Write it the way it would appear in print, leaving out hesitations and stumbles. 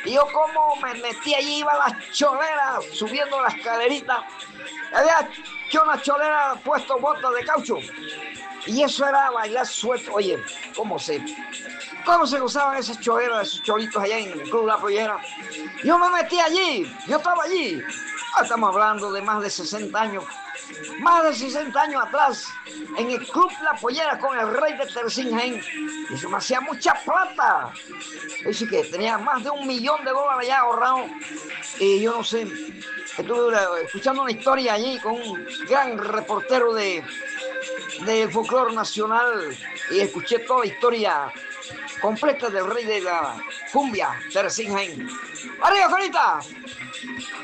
Y yo como me metí allí, iba a las choleras, subiendo la escalerita. Había hecho una cholera, puesto botas de caucho. Y eso era bailar suelto. Oye, ¿cómo se usaban esas choleras, esos cholitos allá en el Club La Pollera? Yo me metí allí, yo estaba allí. Estamos hablando de más de 60 años. Más de 60 años atrás, en el Club La Pollera con el rey de Tercingen. Y eso me hacía mucha plata. Dice que tenía más de $1 millón ya ahorrado. Y yo no sé, estuve escuchando una historia allí con un gran reportero del folclore nacional y escuché toda la historia completa del rey de la cumbia, Tercingen. ¡Arriba, Corita!